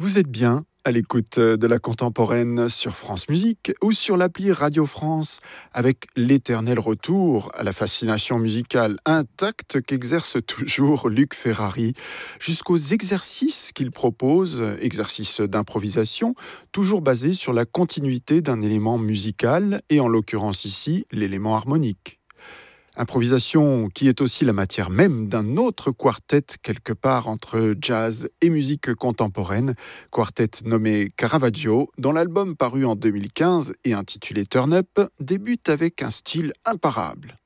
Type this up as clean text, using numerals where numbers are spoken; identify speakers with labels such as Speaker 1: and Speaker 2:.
Speaker 1: Vous êtes bien à l'écoute de la contemporaine sur France Musique ou sur l'appli Radio France avec l'éternel retour à la fascination musicale intacte qu'exerce toujours Luc Ferrari jusqu'aux exercices qu'il propose, exercices d'improvisation, toujours basés sur la continuité d'un élément musical et en l'occurrence ici l'élément harmonique. Improvisation qui est aussi la matière même d'un autre quartet quelque part entre jazz et musique contemporaine, quartet nommé Caravaggio, dont l'album paru en 2015 et intitulé Turn Up débute avec un style imparable.